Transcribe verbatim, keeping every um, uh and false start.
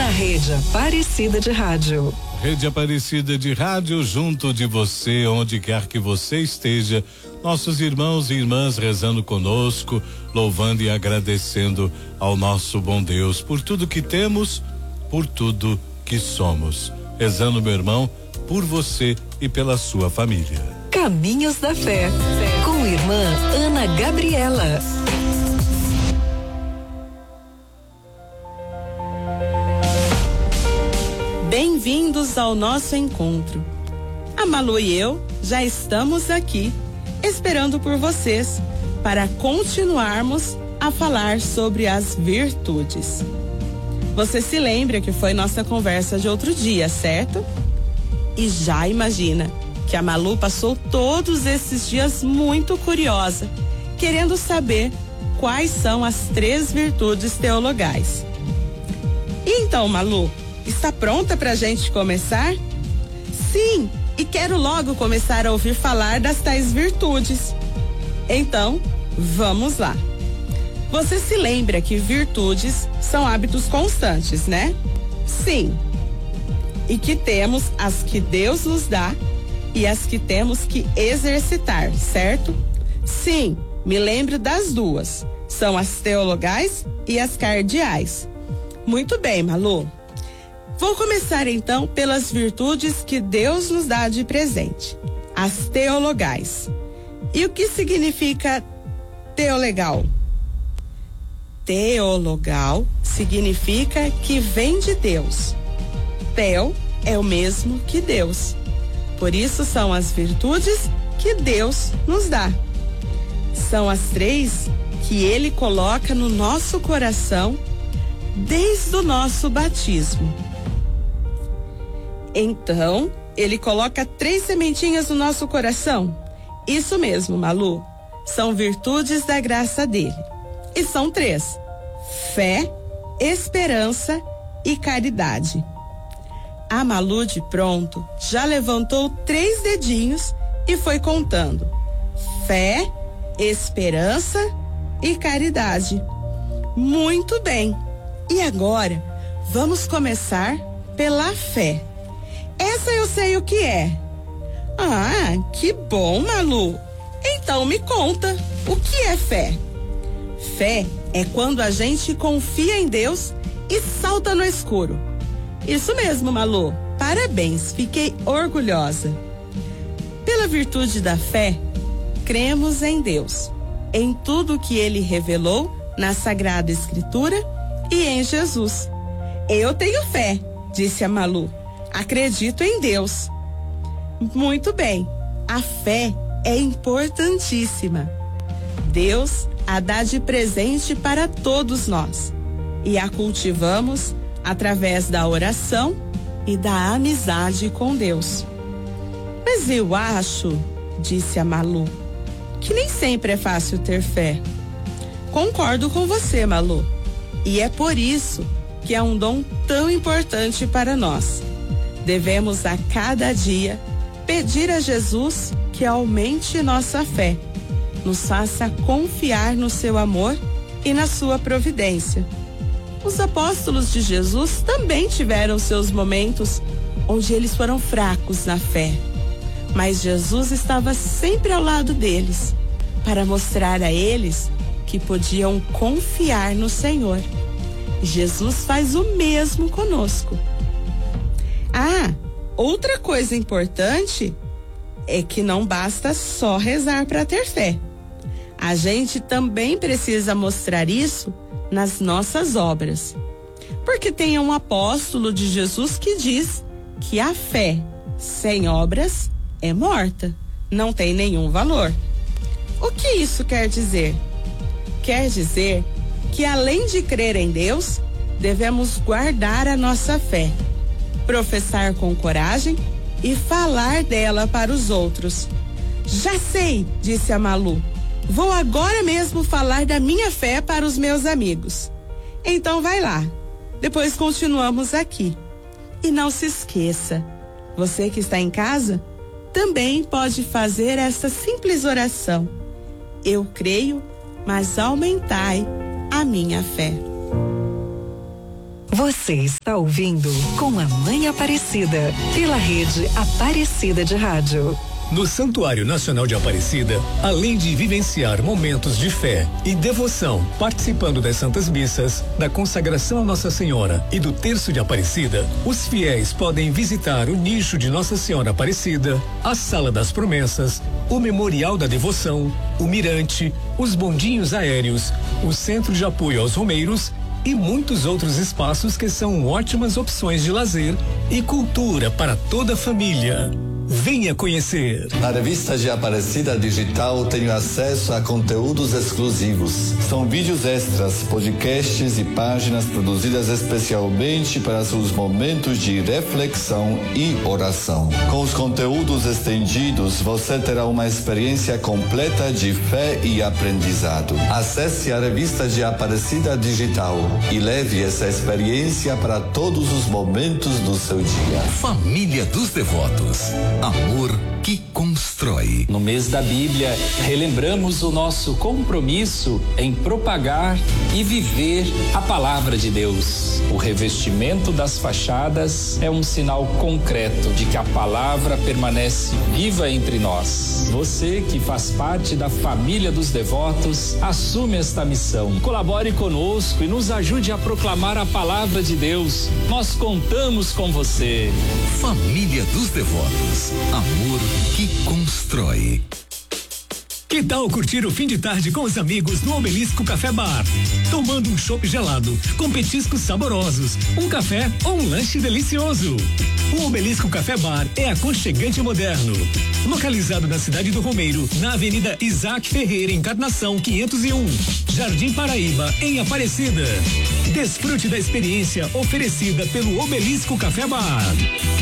Rede Aparecida de Rádio. Rede Aparecida de Rádio, junto de você, onde quer que você esteja, nossos irmãos e irmãs rezando conosco, louvando e agradecendo ao nosso bom Deus por tudo que temos, por tudo que somos. Rezando, meu irmão, por você e pela sua família. Caminhos da Fé, com irmã Ana Gabriela. Bem-vindos ao nosso encontro. A Malu e eu já estamos aqui, esperando por vocês, para continuarmos a falar sobre as virtudes. Você se lembra que foi nossa conversa de outro dia, certo? E já imagina que a Malu passou todos esses dias muito curiosa, querendo saber quais são as três virtudes teologais. E então, Malu, está pronta para a gente começar? Sim, e quero logo começar a ouvir falar das tais virtudes. Então, vamos lá. Você se lembra que virtudes são hábitos constantes, né? Sim. E que temos as que Deus nos dá e as que temos que exercitar, certo? Sim, me lembro das duas. São as teologais e as cardeais. Muito bem, Malu. Vou começar então pelas virtudes que Deus nos dá de presente, as teologais. E o que significa teolegal? Teologal significa que vem de Deus. Teo é o mesmo que Deus. Por isso são as virtudes que Deus nos dá. São as três que Ele coloca no nosso coração desde o nosso batismo. Então, Ele coloca três sementinhas no nosso coração. Isso mesmo, Malu. São virtudes da graça dele. E são três: fé, esperança e caridade. A Malu, de pronto, já levantou três dedinhos e foi contando: fé, esperança e caridade. Muito bem. E agora, vamos começar pela fé. Essa eu sei o que é. Ah, que bom, Malu. Então me conta, o que é fé? Fé é quando a gente confia em Deus e salta no escuro. Isso mesmo, Malu. Parabéns, fiquei orgulhosa. Pela virtude da fé, cremos em Deus, em tudo que Ele revelou na Sagrada Escritura e em Jesus. Eu tenho fé, disse a Malu. Acredito em Deus. Muito bem, a fé é importantíssima. Deus a dá de presente para todos nós e a cultivamos através da oração e da amizade com Deus. Mas eu acho, disse a Malu, que nem sempre é fácil ter fé. Concordo com você, Malu, e é por isso que é um dom tão importante para nós. Devemos a cada dia pedir a Jesus que aumente nossa fé, nos faça confiar no seu amor e na sua providência. Os apóstolos de Jesus também tiveram seus momentos onde eles foram fracos na fé, mas Jesus estava sempre ao lado deles para mostrar a eles que podiam confiar no Senhor. Jesus faz o mesmo conosco. Ah, outra coisa importante é que não basta só rezar para ter fé. A gente também precisa mostrar isso nas nossas obras. Porque tem um apóstolo de Jesus que diz que a fé sem obras é morta, não tem nenhum valor. O que isso quer dizer? Quer dizer que além de crer em Deus, devemos guardar a nossa fé, professar com coragem e falar dela para os outros. Já sei, disse a Malu. Vou agora mesmo falar da minha fé para os meus amigos. Então vai lá. Depois continuamos aqui. E não se esqueça, você que está em casa também pode fazer essa simples oração. Eu creio, mas aumentai a minha fé. Você está ouvindo Com a Mãe Aparecida, pela rede Aparecida de Rádio. No Santuário Nacional de Aparecida, além de vivenciar momentos de fé e devoção, participando das Santas Missas, da consagração a Nossa Senhora e do Terço de Aparecida, os fiéis podem visitar o nicho de Nossa Senhora Aparecida, a Sala das Promessas, o Memorial da Devoção, o Mirante, os bondinhos aéreos, o Centro de Apoio aos Romeiros e muitos outros espaços que são ótimas opções de lazer e cultura para toda a família. Venha conhecer. Na revista de Aparecida Digital tenho acesso a conteúdos exclusivos. São vídeos extras, podcasts e páginas produzidas especialmente para seus momentos de reflexão e oração. Com os conteúdos estendidos, você terá uma experiência completa de fé e aprendizado. Acesse a revista de Aparecida Digital e leve essa experiência para todos os momentos do seu dia. Família dos Devotos. Amor que constrói. No mês da Bíblia, relembramos o nosso compromisso em propagar e viver a palavra de Deus. O revestimento das fachadas é um sinal concreto de que a palavra permanece viva entre nós. Você que faz parte da família dos devotos, assume esta missão. Colabore conosco e nos ajude a proclamar a palavra de Deus. Nós contamos com você. Família dos Devotos. Amor que constrói. Que tal curtir o fim de tarde com os amigos no Obelisco Café Bar? Tomando um chopp gelado, com petiscos saborosos, um café ou um lanche delicioso. O Obelisco Café Bar é aconchegante e moderno. Localizado na cidade do Romeiro, na Avenida Isaac Ferreira, Encarnação quinhentos e um, Jardim Paraíba, em Aparecida. Desfrute da experiência oferecida pelo Obelisco Café Bar.